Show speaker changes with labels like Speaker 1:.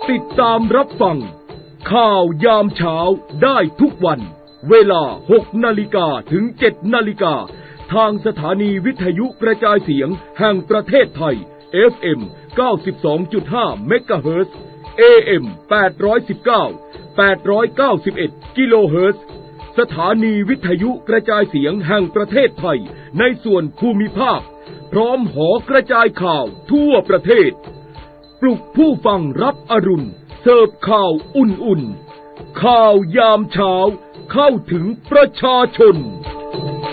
Speaker 1: ติดตามรับฟังข่าวยามเช้าได้ทุกวันเวลา 6 นาฬิกาถึง 7 นาฬิกาทางสถานีวิทยุกระจายเสียงแห่งประเทศไทย FM 92.5 เมกะเฮิรตซ์ AM 819 891 กิโลเฮิรตซ์สถานีวิทยุกระจายเสียงแห่งประเทศไทยในส่วนภูมิภาคพร้อมหอกระจายข่าวทั่วประเทศปลุกผู้ฟังรับอรุณเสิร์ฟข่าวอุ่นๆข่าวยามเช้าเข้าถึงประชาชน